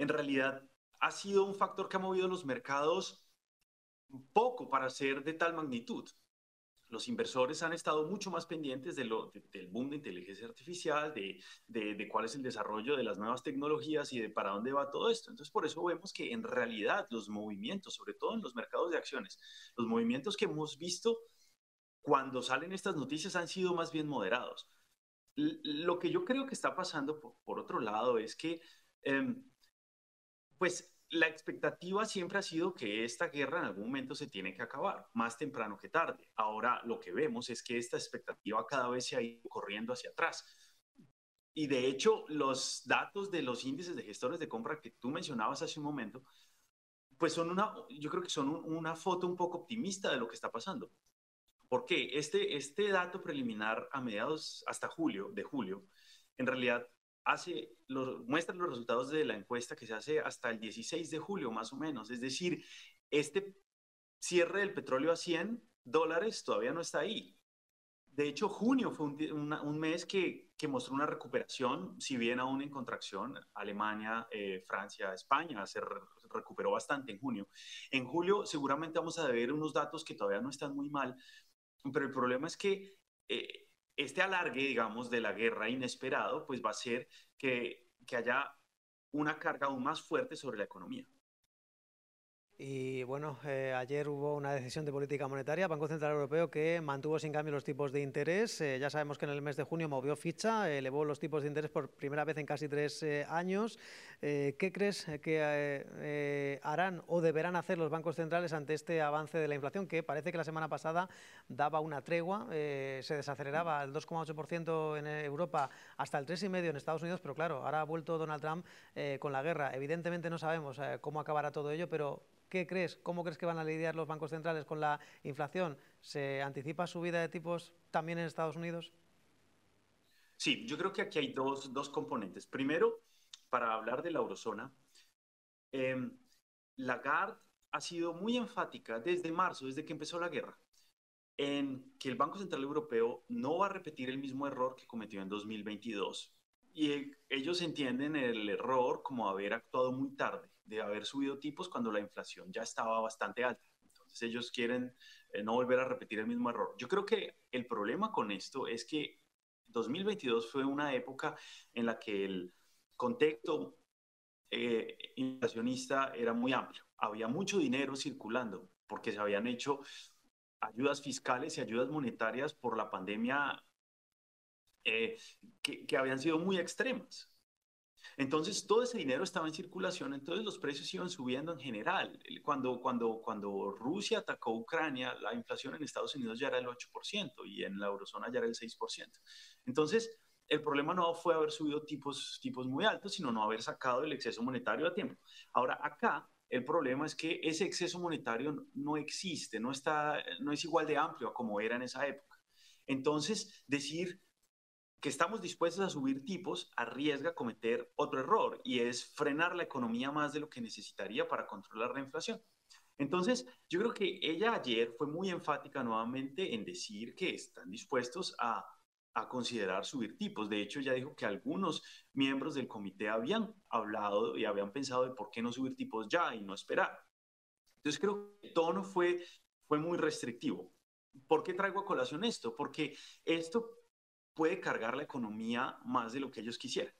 en realidad ha sido un factor que ha movido los mercados poco para ser de tal magnitud. Los inversores han estado mucho más pendientes del boom de inteligencia artificial, de cuál es el desarrollo de las nuevas tecnologías y de para dónde va todo esto. Entonces, por eso vemos que en realidad los movimientos, sobre todo en los mercados de acciones, los movimientos que hemos visto cuando salen estas noticias han sido más bien moderados. Lo que yo creo que está pasando, por otro lado, es que eh, pues la expectativa siempre ha sido que esta guerra en algún momento se tiene que acabar, más temprano que tarde. Ahora lo que vemos es que esta expectativa cada vez se ha ido corriendo hacia atrás. Y de hecho, los datos de los índices de gestores de compra que tú mencionabas hace un momento, pues yo creo que son una foto un poco optimista de lo que está pasando. ¿Por qué? Este dato preliminar a mediados hasta julio, en realidad muestra los resultados de la encuesta que se hace hasta el 16 de julio, más o menos. Es decir, este cierre del petróleo a $100 todavía no está ahí. De hecho, junio fue un mes que mostró una recuperación, si bien aún en contracción. Alemania, Francia, España se recuperó bastante en junio. En julio seguramente vamos a ver unos datos que todavía no están muy mal, pero el problema es que este alargue, digamos, de la guerra inesperado, pues va a hacer que haya una carga aún más fuerte sobre la economía. Y bueno, ayer hubo una decisión de política monetaria, Banco Central Europeo, que mantuvo sin cambio los tipos de interés. Ya sabemos que en el mes de junio movió ficha, elevó los tipos de interés por primera vez en casi 3 años. ¿Qué crees que harán o deberán hacer los bancos centrales ante este avance de la inflación, que parece que la semana pasada daba una tregua, se desaceleraba al 2,8% en Europa hasta el 3,5% en Estados Unidos, pero claro, ahora ha vuelto Donald Trump con la guerra. Evidentemente no sabemos cómo acabará todo ello, pero ¿qué crees? ¿Cómo crees que van a lidiar los bancos centrales con la inflación? ¿Se anticipa subida de tipos también en Estados Unidos? Sí, yo creo que aquí hay dos componentes. Primero, para hablar de la eurozona, eh, Lagarde ha sido muy enfática desde marzo, desde que empezó la guerra, en que el Banco Central Europeo no va a repetir el mismo error que cometió en 2022. Y ellos entienden el error como haber actuado muy tarde, de haber subido tipos cuando la inflación ya estaba bastante alta. Entonces ellos quieren no volver a repetir el mismo error. Yo creo que el problema con esto es que 2022 fue una época en la que el contexto inflacionista era muy amplio. Había mucho dinero circulando porque se habían hecho ayudas fiscales y ayudas monetarias por la pandemia eh, que habían sido muy extremas. Entonces, todo ese dinero estaba en circulación, entonces los precios iban subiendo en general. Cuando Rusia atacó Ucrania, la inflación en Estados Unidos ya era el 8% y en la eurozona ya era el 6%. Entonces, el problema no fue haber subido tipos muy altos, sino no haber sacado el exceso monetario a tiempo. Ahora, acá el problema es que ese exceso monetario no existe, no es igual de amplio como era en esa época. Entonces, decir que estamos dispuestos a subir tipos arriesga cometer otro error y es frenar la economía más de lo que necesitaría para controlar la inflación. Entonces, yo creo que ella ayer fue muy enfática nuevamente en decir que están dispuestos a considerar subir tipos. De hecho, ella dijo que algunos miembros del comité habían hablado y habían pensado de por qué no subir tipos ya y no esperar. Entonces, creo que el tono fue muy restrictivo. ¿Por qué traigo a colación esto? Porque esto puede cargar la economía más de lo que ellos quisieran.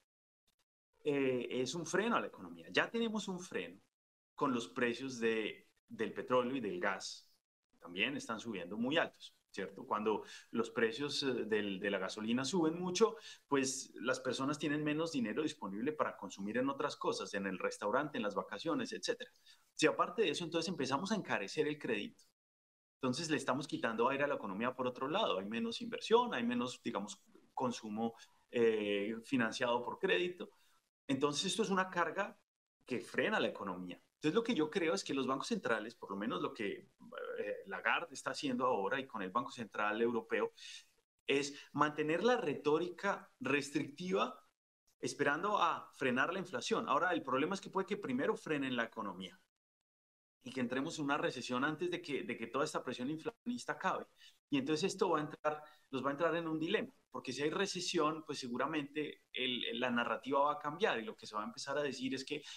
Es un freno a la economía. Ya tenemos un freno con los precios del petróleo y del gas. También están subiendo muy altos, ¿cierto? Cuando los precios de la gasolina suben mucho, pues las personas tienen menos dinero disponible para consumir en otras cosas, en el restaurante, en las vacaciones, etcétera. Si aparte de eso, entonces empezamos a encarecer el crédito, entonces le estamos quitando aire a la economía por otro lado. Hay menos inversión, hay menos, digamos, consumo financiado por crédito. Entonces esto es una carga que frena la economía. Entonces lo que yo creo es que los bancos centrales, por lo menos lo que Lagarde está haciendo ahora y con el Banco Central Europeo, es mantener la retórica restrictiva esperando a frenar la inflación. Ahora, el problema es que puede que primero frenen la economía y que entremos en una recesión antes de que toda esta presión inflacionista acabe. Y entonces esto los va a entrar en un dilema, porque si hay recesión, pues seguramente la narrativa va a cambiar y lo que se va a empezar a decir es que